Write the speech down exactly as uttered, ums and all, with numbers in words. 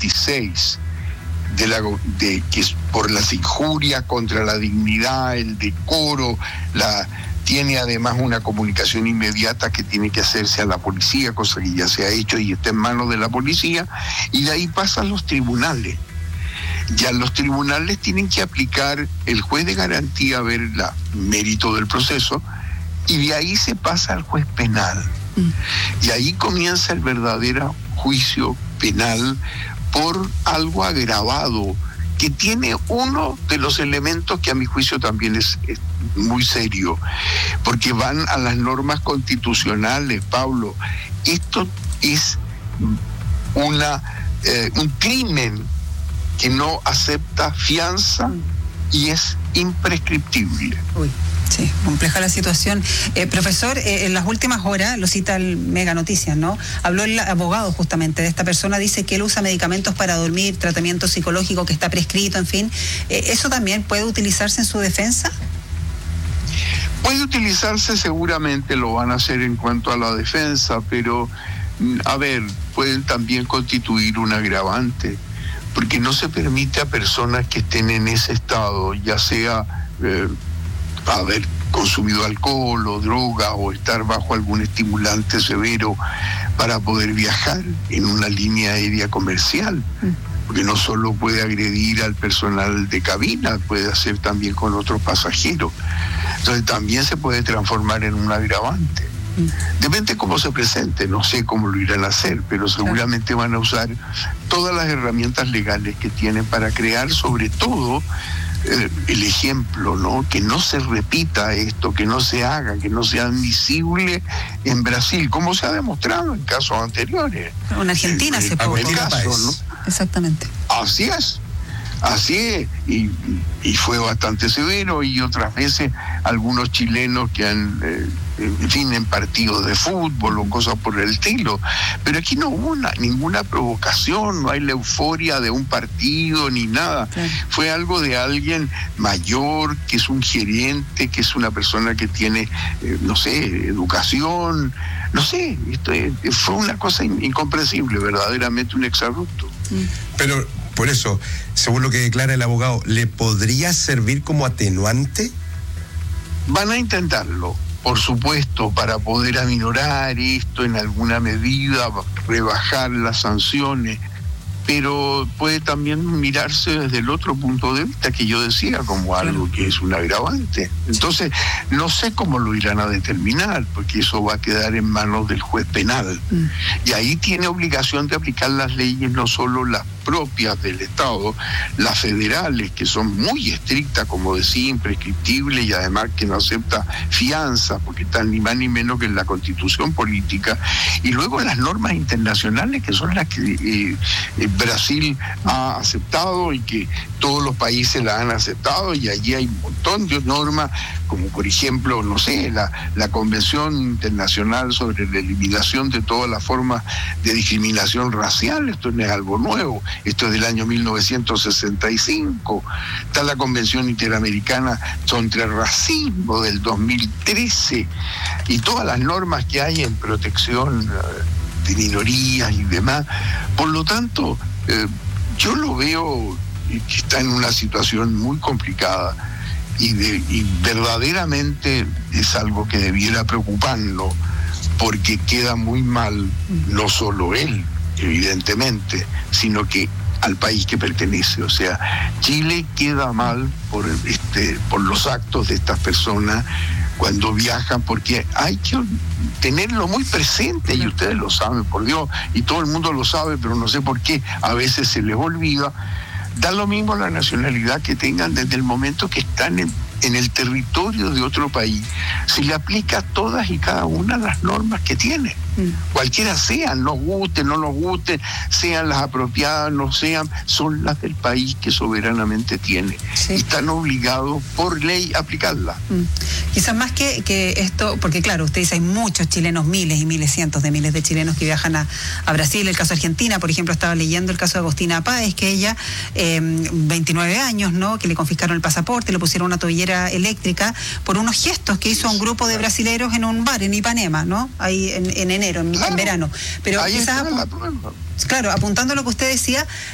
veintiséis, de la, de, que es por las injurias contra la dignidad, el decoro, la, tiene además una comunicación inmediata que tiene que hacerse a la policía, cosa que ya se ha hecho y está en manos de la policía, y de ahí pasan los tribunales. Ya los tribunales tienen que aplicar, el juez de garantía a ver el mérito del proceso, y de ahí se pasa al juez penal. Mm. Y ahí comienza el verdadero juicio penal por algo agravado, que tiene uno de los elementos que a mi juicio también es, es muy serio, porque van a las normas constitucionales, Pablo. Esto es una eh, un crimen que no acepta fianza y es imprescriptible. Uy. Sí, compleja la situación. Eh, profesor, eh, en las últimas horas, lo cita el Mega Noticias, ¿no? Habló el abogado justamente de esta persona, dice que él usa medicamentos para dormir, tratamiento psicológico que está prescrito, en fin. Eh, ¿Eso también puede utilizarse en su defensa? Puede utilizarse, seguramente lo van a hacer en cuanto a la defensa, pero, a ver, pueden también constituir un agravante, porque no se permite a personas que estén en ese estado, ya sea Eh, haber consumido alcohol o droga o estar bajo algún estimulante severo para poder viajar en una línea aérea comercial, porque no solo puede agredir al personal de cabina, puede hacer también con otros pasajeros. Entonces también se puede transformar en un agravante. Depende cómo se presente, no sé cómo lo irán a hacer, pero seguramente van a usar todas las herramientas legales que tienen para crear, sobre todo, el ejemplo, ¿no? Que no se repita esto, que no se haga, que no sea admisible en Brasil, como se ha demostrado en casos anteriores. En Argentina hace poco. Caso, ¿no? Exactamente. Así es, así es, y, y fue bastante severo, y otras veces algunos chilenos que han, eh, en fin, en partidos de fútbol o cosas por el estilo, pero aquí no hubo una, ninguna provocación, no hay la euforia de un partido ni nada, sí. Fue algo de alguien mayor, que es un gerente, que es una persona que tiene, eh, no sé, educación, no sé, esto es, fue una cosa incomprensible, verdaderamente un exabrupto. Pero por eso, según lo que declara el abogado, ¿le podría servir como atenuante? Van a intentarlo, por supuesto, para poder aminorar esto en alguna medida, rebajar las sanciones, pero puede también mirarse desde el otro punto de vista que yo decía, como algo que es un agravante. Entonces, no sé cómo lo irán a determinar, porque eso va a quedar en manos del juez penal. Mm. Y ahí tiene obligación de aplicar las leyes, no solo las propias del Estado, las federales, que son muy estrictas, como decía, imprescriptibles, y además que no acepta fianza, porque están ni más ni menos que en la Constitución política, y luego las normas internacionales, que son las que eh, eh, Brasil ha aceptado y que todos los países la han aceptado, y allí hay un montón de normas, como por ejemplo, no sé, la, la Convención Internacional sobre la Eliminación de todas las formas de discriminación racial. Esto no es algo nuevo, esto es del año mil novecientos sesenta y cinco. Está la Convención Interamericana contra el Racismo del dos mil trece, y todas las normas que hay en protección de minorías y demás. Por lo tanto, eh, yo lo veo que está en una situación muy complicada, y, de, y verdaderamente es algo que debiera preocuparlo, porque queda muy mal no solo él, evidentemente, sino que al país que pertenece. O sea, Chile queda mal por este por los actos de estas personas cuando viajan, porque hay que tenerlo muy presente, y ustedes lo saben, por Dios, y todo el mundo lo sabe, pero no sé por qué a veces se les olvida. Da lo mismo la nacionalidad que tengan, desde el momento que están en, en el territorio de otro país, se le aplica a todas y cada una las normas que tiene. Mm. Cualquiera sean, nos gusten, no nos gusten, sean las apropiadas, no sean, son las del país que soberanamente tiene. Sí. Y están obligados por ley a aplicarlas. Mm. Quizás más que, que esto, porque claro, usted dice, hay muchos chilenos, miles y miles, cientos de miles de chilenos que viajan a, a Brasil. El caso de Argentina, por ejemplo, estaba leyendo el caso de Agostina Páez, que ella, eh, veintinueve años, ¿no?, que le confiscaron el pasaporte, le pusieron una tobillera eléctrica por unos gestos que hizo un grupo de brasileros en un bar en Ipanema, ¿no?, ahí en, en enero, en, claro, en verano. Pero ahí quizás, está la prueba. Claro, apuntando a lo que usted decía,